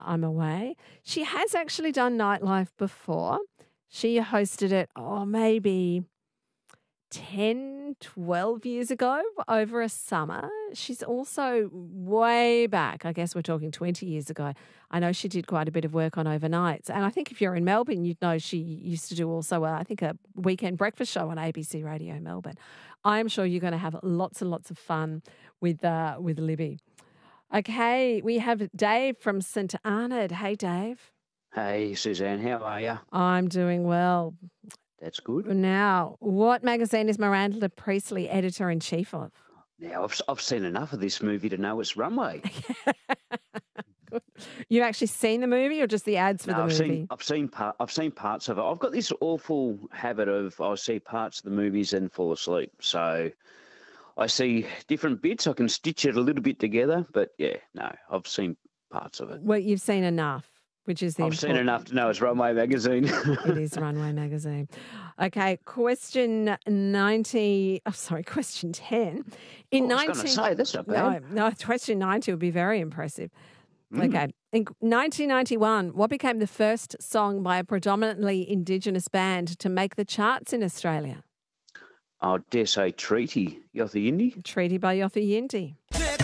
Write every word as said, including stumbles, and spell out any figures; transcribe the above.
I'm Away. She has actually done nightlife before. She hosted it, oh, maybe ten, twelve years ago over a summer. She's also way back, I guess we're talking twenty years ago. I know she did quite a bit of work on overnights. And I think if you're in Melbourne, you'd know she used to do also, uh, I think, a weekend breakfast show on A B C Radio Melbourne. I'm sure you're going to have lots and lots of fun with uh, with Libby. Okay, we have Dave from St Arnaud. Hey, Dave. Hey, Suzanne, how are you? I'm doing well. That's good. Now, what magazine is Miranda Priestley editor-in-chief of? Now, I've, I've seen enough of this movie to know it's Runway. You've actually seen the movie or just the ads for no, the I've movie? Seen, I've, seen part, I've seen parts of it. I've got this awful habit of I see parts of the movies and fall asleep. So I see different bits. I can stitch it a little bit together. But, yeah, no, I've seen parts of it. Well, you've seen enough. Which is the I've important. seen enough to know it's Runway magazine. It is Runway magazine. Okay, question ninety. Oh, sorry, question ten. In oh, I was nineteen, going to say, that's not bad. No, no, question ninety would be very impressive. Mm. Okay. In nineteen ninety-one, what became the first song by a predominantly Indigenous band to make the charts in Australia? I dare say Treaty, Yothu Yindi. Treaty by Yothu Yindi.